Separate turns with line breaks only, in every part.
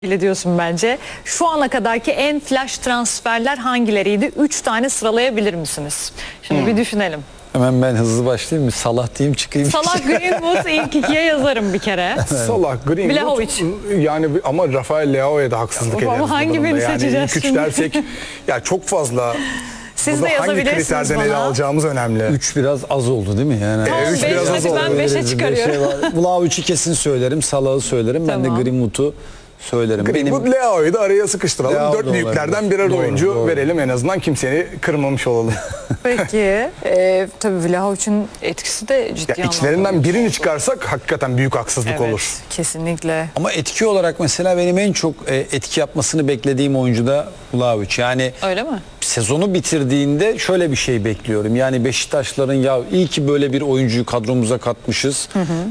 Diyorsun bence. Şu ana kadarki en flash transferler hangileriydi? 3 tane sıralayabilir misiniz? Şimdi bir düşünelim.
Hemen ben hızlı başlayayım mı? Salah diyeyim çıkayım.
Salah, Greenwood ilk ikiye yazarım bir kere.
Salah, Greenwood.
Vlahovic.
Yani ama Rafael Leao'ya da haksızlık ederiz.
Hangi birini seçeceğiz
yani ilk üç
şimdi?
dersek ya çok fazla.
Siz de
hangi
yazabilirsiniz
kriterden ele
bana.
alacağımız önemli.
3 biraz az oldu değil mi? Yani
Tamam,
3
beş,
biraz az
hadi
oldu.
ben 5'e çıkarıyorum.
Vlahovic'i kesin söylerim. Salah'ı söylerim. Ben
Tamam.
de Greenwood'u söylerim.
Greenwood, Leao'yu da araya sıkıştıralım.
Leao
4
da
büyüklerden
olabilir.
birer
Doğru,
oyuncu
doğru.
verelim, en azından kimseni kırmamış olalım.
Peki. Tabii Vlahovic'in etkisi de ciddi
Ya
anlamda.
içlerinden birini çıkarsak hakikaten büyük haksızlık
Evet,
olur.
kesinlikle.
Ama etki olarak mesela benim en çok etki yapmasını beklediğim oyuncu da Vlahovic. Yani
Öyle mi?
sezonu bitirdiğinde şöyle bir şey bekliyorum. Yani Beşiktaşların ya iyi ki böyle bir oyuncuyu kadromuza katmışız.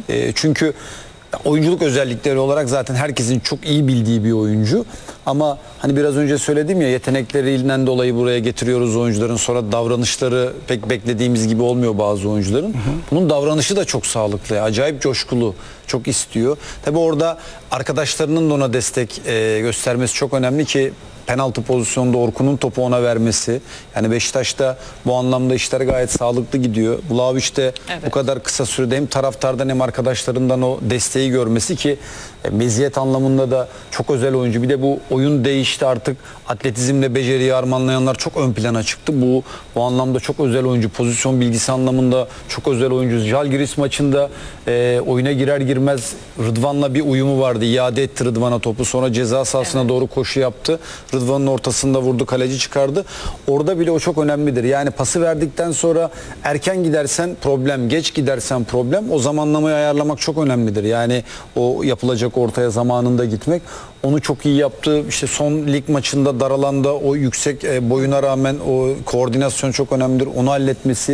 Çünkü oyunculuk özellikleri olarak zaten herkesin çok iyi bildiği bir oyuncu. Ama hani biraz önce söyledim ya, yeteneklerinden dolayı buraya getiriyoruz oyuncuların, sonra davranışları pek beklediğimiz gibi olmuyor bazı oyuncuların. Bunun davranışı da çok sağlıklı, acayip coşkulu, çok istiyor. Tabii orada arkadaşlarının da ona destek göstermesi çok önemli ki penaltı pozisyonunda Orkun'un topu ona vermesi. Yani Beşiktaş'ta bu anlamda işler gayet sağlıklı gidiyor. Vlahovic de bu kadar kısa sürede hem taraftardan hem arkadaşlarından o desteği görmesi ki meziyet anlamında da çok özel oyuncu. Bir de bu oyun değişti, artık atletizmle beceriyi harmanlayanlar çok ön plana çıktı. Bu anlamda çok özel oyuncu. Pozisyon bilgisi anlamında çok özel oyuncu. Žalgiris maçında oyuna girer girmez Rıdvan'la bir uyumu vardı. İade etti Rıdvan'a topu. Sonra ceza sahasına doğru koşu yaptı. Rıdvan'ın ortasında vurdu, kaleci çıkardı. Orada bile o çok önemlidir. Yani pası verdikten sonra erken gidersen problem, geç gidersen problem. O zamanlamayı ayarlamak çok önemlidir. Yani o yapılacak ortaya zamanında gitmek. Onu çok iyi yaptı. İşte son lig maçında dar alanda o yüksek boyuna rağmen o koordinasyon çok önemlidir. Onu halletmesi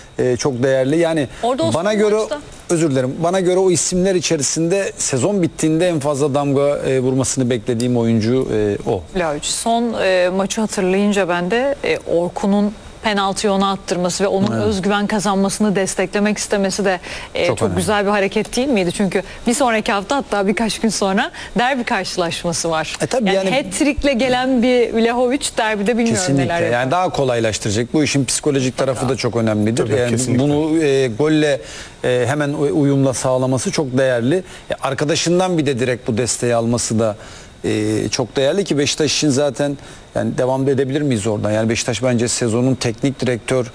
çok değerli. Yani
Orada
bana göre özür dilerim. Bana göre o isimler içerisinde sezon bittiğinde en fazla damga vurmasını beklediğim oyuncu o.
Vlahovic. Son maçı hatırlayınca ben de Orkun'un penaltıyı ona attırması ve onun özgüven kazanmasını desteklemek istemesi de çok güzel bir hareket değil miydi? Çünkü bir sonraki hafta, hatta birkaç gün sonra derbi karşılaşması var.
Tabii yani
hat-trick'le gelen bir Vlahovic derbide bilmiyorum
kesinlikle.
neler yapar.
Yani daha kolaylaştıracak. Bu işin psikolojik tarafı da çok önemlidir.
Tabii,
yani
kesinlikle.
bunu golle hemen uyumla sağlaması çok değerli. Arkadaşından bir de direkt bu desteği alması da çok değerli ki Beşiktaş için zaten yani devam edebilir miyiz oradan? Yani Beşiktaş bence sezonun teknik direktör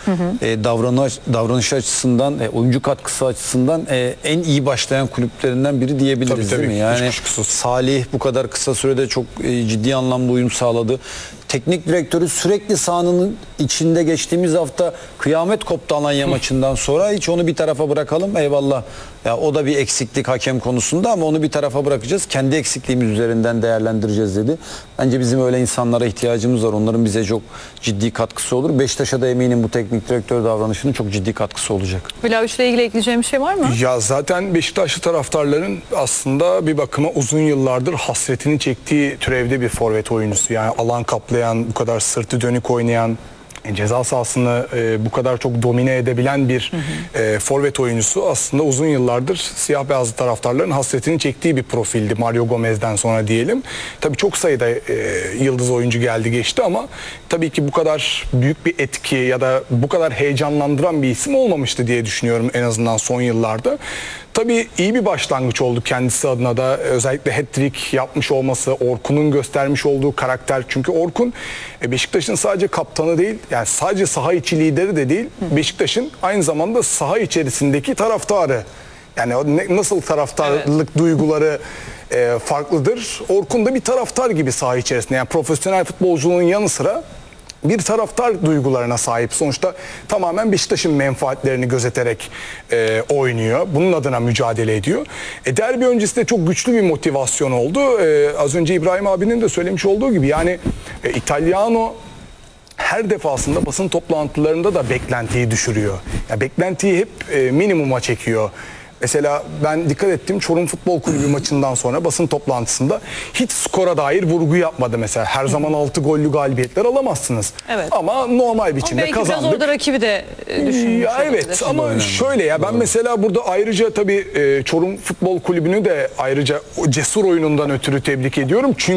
davranışı açısından, oyuncu katkısı açısından en iyi başlayan kulüplerinden biri diyebiliriz,
Tabii,
değil mi?
hiç
Yani
kuşkusuz.
Salih bu kadar kısa sürede çok ciddi anlamda uyum sağladı. Teknik direktörü sürekli sahanın içinde, geçtiğimiz hafta kıyamet koptu Alanya maçından sonra. Hiç onu bir tarafa bırakalım, eyvallah. Ya o da bir eksiklik hakem konusunda ama onu bir tarafa bırakacağız. Kendi eksikliğimiz üzerinden değerlendireceğiz dedi. Bence bizim öyle insanlara ihtiyacımız var. Onların bize çok ciddi katkısı olur. Beşiktaş'a da eminim bu teknik direktör davranışının çok ciddi katkısı olacak.
Vlahovic'le ilgili ekleyeceğim bir şey var mı?
Ya zaten Beşiktaşlı taraftarların aslında bir bakıma uzun yıllardır hasretini çektiği türevde bir forvet oyuncusu. Yani alan kaplayan, bu kadar sırtı dönük oynayan, ceza sahasını bu kadar çok domine edebilen bir forvet oyuncusu aslında uzun yıllardır siyah beyazlı taraftarların hasretini çektiği bir profildi Mario Gomez'den sonra diyelim. Tabii çok sayıda yıldız oyuncu geldi geçti ama tabii ki bu kadar büyük bir etki ya da bu kadar heyecanlandıran bir isim olmamıştı diye düşünüyorum en azından son yıllarda. Tabii iyi bir başlangıç oldu kendisi adına da, özellikle hat-trick yapmış olması, Orkun'un göstermiş olduğu karakter. Çünkü Orkun Beşiktaş'ın sadece kaptanı değil, yani sadece saha içi lideri de değil, Beşiktaş'ın aynı zamanda saha içerisindeki taraftarı. Yani nasıl taraftarlık duyguları farklıdır. Orkun da bir taraftar gibi saha içerisinde, yani profesyonel futbolculuğun yanı sıra bir taraftar duygularına sahip. Sonuçta tamamen Beşiktaş'ın menfaatlerini gözeterek oynuyor. Bunun adına mücadele ediyor. Derbi öncesinde çok güçlü bir motivasyon oldu. Az önce İbrahim abinin de söylemiş olduğu gibi, yani İtalyano her defasında basın toplantılarında da beklentiyi düşürüyor. Yani beklentiyi hep minimuma çekiyor. Mesela ben dikkat ettim, Çorum Futbol Kulübü maçından sonra basın toplantısında hiç skora dair vurgu yapmadı mesela. Her zaman 6 gollü galibiyetler alamazsınız.
Evet.
Ama normal biçimde
Ama belki
kazandık.
biraz orada rakibi de düşünmüş
Ya evet
olabilir.
ama şöyle ya, ben mesela burada ayrıca tabii Çorum Futbol Kulübü'nü de ayrıca o cesur oyunundan ötürü tebrik ediyorum. Çünkü